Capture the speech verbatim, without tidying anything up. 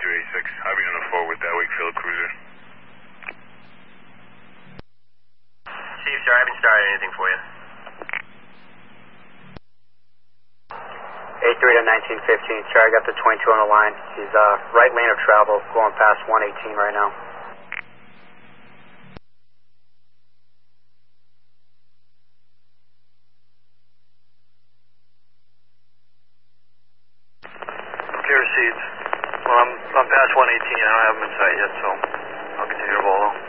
two eighty-six. Having on the four with that Wakefield cruiser. Chief, sir, I haven't started anything for you. eight three to nineteen fifteen, sir, I got the twenty-two on the line. He's uh, right lane of travel, going past one eighteen right now. Clear received. Well, I'm, I'm past one eighteen. I don't have him in sight yet, so I'll continue to roll on.